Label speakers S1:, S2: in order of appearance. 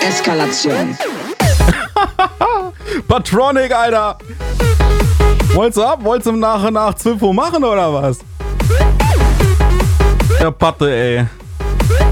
S1: Eskalation.
S2: Patronic, Alter. Wollt's ab? Wollt's nach 12 Uhr machen, oder was? Der Patte, ey.